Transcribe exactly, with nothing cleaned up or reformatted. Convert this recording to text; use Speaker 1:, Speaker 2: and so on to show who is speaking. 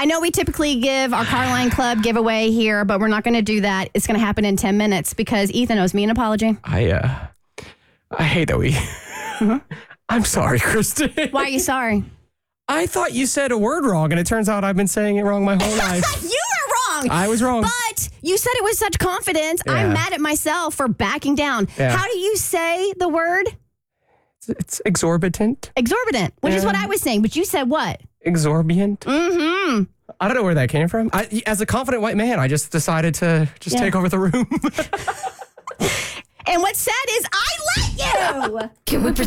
Speaker 1: I know we typically give our Carline Club giveaway here, but we're not going to do that. It's going to happen in ten minutes because Ethan owes me an apology.
Speaker 2: I, uh, I hate that we... Mm-hmm. I'm sorry, Kristen.
Speaker 1: Why are you sorry?
Speaker 2: I thought you said a word wrong, and it turns out I've been saying it wrong my whole life.
Speaker 1: You were wrong.
Speaker 2: I was wrong.
Speaker 1: But you said it with such confidence.
Speaker 2: Yeah.
Speaker 1: I'm mad at myself for backing down.
Speaker 2: Yeah.
Speaker 1: How do you say the word?
Speaker 2: It's, it's exorbitant.
Speaker 1: Exorbitant, which
Speaker 2: Yeah.
Speaker 1: is what I was saying. But you said what?
Speaker 2: Exorbitant.
Speaker 1: Mm-hmm.
Speaker 2: I don't know where that came from. I, as a confident white man, I just decided to just
Speaker 1: Yeah.
Speaker 2: take over the room.
Speaker 1: And what's sad is I let you.
Speaker 3: Can we